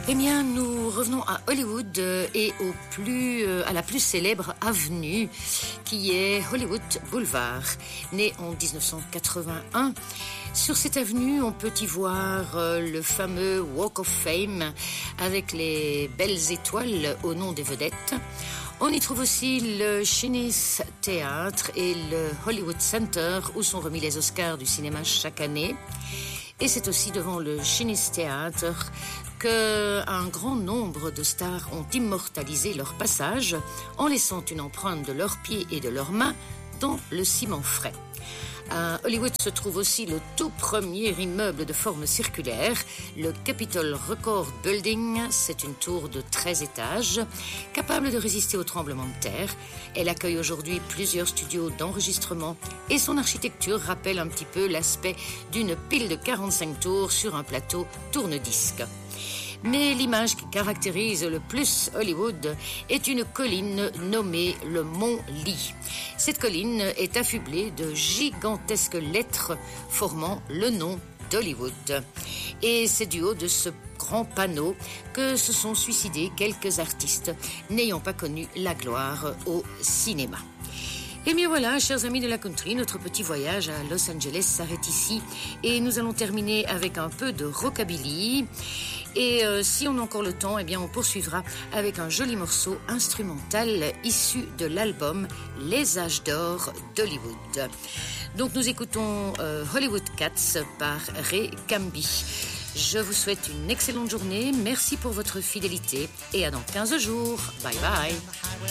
Eh bien, nous revenons à Hollywood et à la plus célèbre avenue qui est Hollywood Boulevard. Née en 1981, sur cette avenue, on peut y voir le fameux Walk of Fame avec les belles étoiles au nom des vedettes. On y trouve aussi le Chinese Theatre et le Hollywood Center où sont remis les Oscars du cinéma chaque année. Et c'est aussi devant le Chinese Theatre qu'un grand nombre de stars ont immortalisé leur passage en laissant une empreinte de leurs pieds et de leurs mains dans le ciment frais. À Hollywood se trouve aussi le tout premier immeuble de forme circulaire, le Capitol Record Building. C'est une tour de 13 étages, capable de résister aux tremblements de terre. Elle accueille aujourd'hui plusieurs studios d'enregistrement et son architecture rappelle un petit peu l'aspect d'une pile de 45 tours sur un plateau tourne-disque. Mais l'image qui caractérise le plus Hollywood est une colline nommée le Mont Lee. Cette colline est affublée de gigantesques lettres formant le nom d'Hollywood. Et c'est du haut de ce grand panneau que se sont suicidés quelques artistes n'ayant pas connu la gloire au cinéma. Et bien voilà, chers amis de la country, notre petit voyage à Los Angeles s'arrête ici et nous allons terminer avec un peu de rockabilly. Et si on a encore le temps, eh bien on poursuivra avec un joli morceau instrumental issu de l'album Les Âges d'Or d'Hollywood. Donc nous écoutons Hollywood Cats par Ray Camby. Je vous souhaite une excellente journée, merci pour votre fidélité et à dans 15 jours. Bye bye.